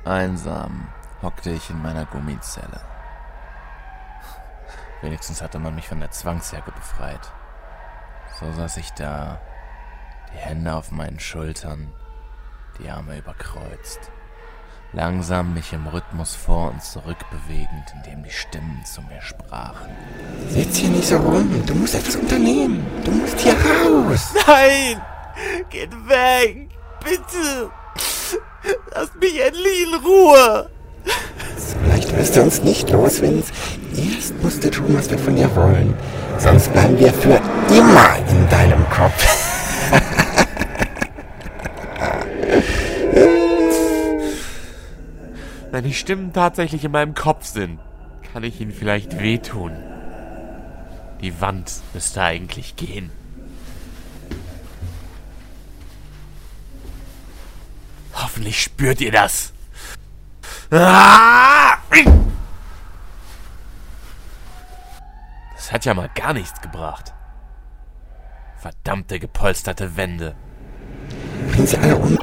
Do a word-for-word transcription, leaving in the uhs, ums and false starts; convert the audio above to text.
Einsam hockte ich in meiner Gummizelle. Wenigstens hatte man mich von der Zwangsjacke befreit. So saß ich da, die Hände auf meinen Schultern, die Arme überkreuzt, langsam mich im Rhythmus vor und zurück bewegend, indem die Stimmen zu mir sprachen. Sitz hier nicht so rum, du musst etwas unternehmen, du musst hier raus. Nein! Geht weg! Bitte! Lasst mich endlich in Ruhe! So leicht wirst du uns nicht los, Vince. Erst musst du tun, was wir von dir wollen. Sonst bleiben wir für immer in deinem Kopf. Wenn die Stimmen tatsächlich in meinem Kopf sind, kann ich ihnen vielleicht wehtun. Die Wand müsste eigentlich gehen. Hoffentlich spürt ihr das. Das hat ja mal gar nichts gebracht. Verdammte gepolsterte Wände. Bring sie alle um.